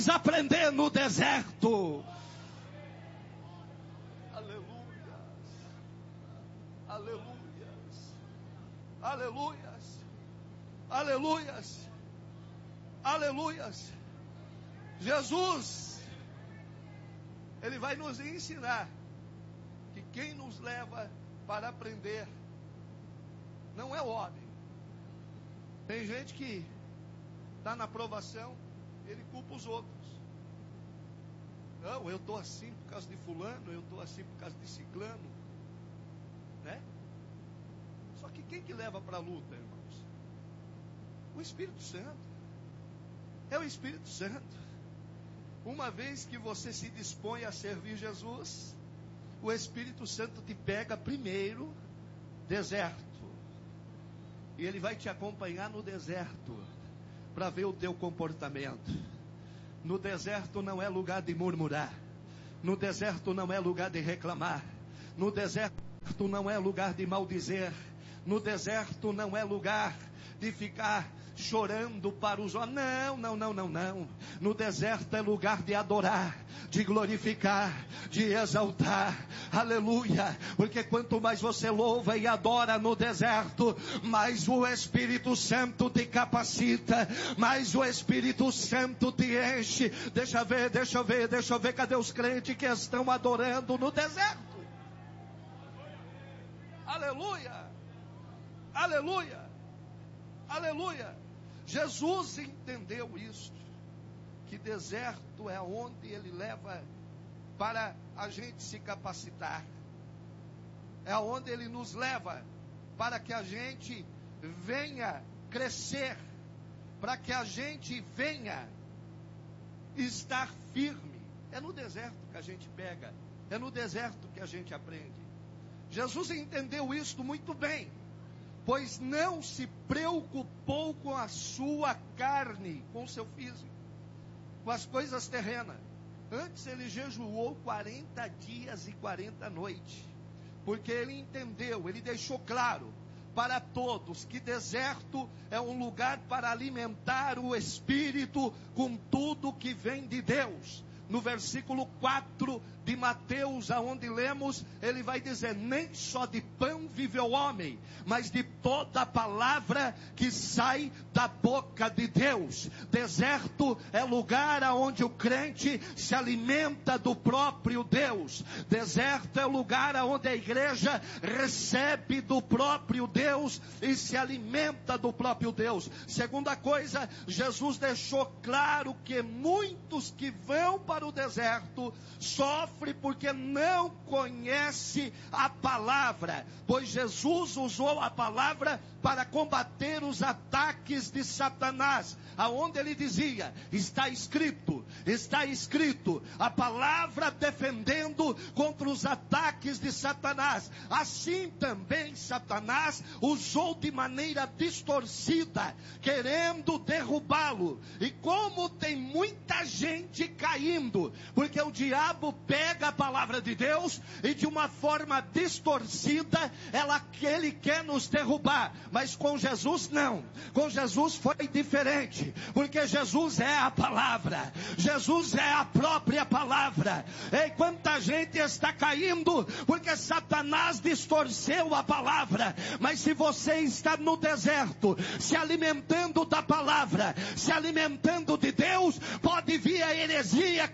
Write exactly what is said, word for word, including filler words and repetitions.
aprender no deserto. Aleluia. Aleluias. Aleluias. Aleluias. Aleluias. Jesus, Ele vai nos ensinar que quem nos leva para aprender não é o homem. Tem gente que está na provação, ele culpa os outros. Não, eu estou assim por causa de fulano, eu estou assim por causa de ciclano, né? Só que quem que leva para a luta, irmãos? O Espírito Santo. É o Espírito Santo. Uma vez que você se dispõe a servir Jesus, o Espírito Santo te pega primeiro, deserto. E Ele vai te acompanhar no deserto, para ver o teu comportamento. No deserto não é lugar de murmurar. No deserto não é lugar de reclamar. No deserto não é lugar de maldizer. No deserto não é lugar de ficar chorando para os homens. Não, não, não, não, não. No deserto é lugar de adorar, de glorificar, de exaltar. Aleluia. Porque quanto mais você louva e adora no deserto, mais o Espírito Santo te capacita, mais o Espírito Santo te enche. Deixa eu ver, deixa eu ver, deixa eu ver. Cadê os crentes que estão adorando no deserto? Aleluia. Aleluia. Aleluia. Jesus entendeu isso, que deserto é onde Ele leva para a gente se capacitar. É onde Ele nos leva para que a gente venha crescer, para que a gente venha estar firme. É no deserto que a gente pega, é no deserto que a gente aprende. Jesus entendeu isso muito bem, pois não se preocupou com a sua carne, com o seu físico, com as coisas terrenas. Antes Ele jejuou quarenta dias e quarenta noites, porque Ele entendeu, Ele deixou claro para todos que deserto é um lugar para alimentar o espírito com tudo que vem de Deus. No versículo quatro de Mateus, aonde lemos, ele vai dizer: nem só de pão vive o homem, mas de toda a palavra que sai da boca de Deus. Deserto é lugar aonde o crente se alimenta do próprio Deus. Deserto é lugar aonde a igreja recebe do próprio Deus e se alimenta do próprio Deus. Segunda coisa, Jesus deixou claro que muitos que vão para o deserto sofre porque não conhece a palavra, pois Jesus usou a palavra para combater os ataques de Satanás, aonde ele dizia: está escrito, está escrito, a palavra defendendo contra os ataques de Satanás. Assim também Satanás usou de maneira distorcida, querendo derrubá-lo. E como tem muita gente caindo, porque o diabo pega a palavra de Deus e de uma forma distorcida, ela, ele quer nos derrubar. Mas com Jesus não, com Jesus foi diferente, porque Jesus é a palavra, Jesus é a própria palavra. E quanta gente está caindo porque Satanás distorceu a palavra. Mas se você está no deserto, se alimentando da palavra, se alimentando de Deus, pode vir a heresia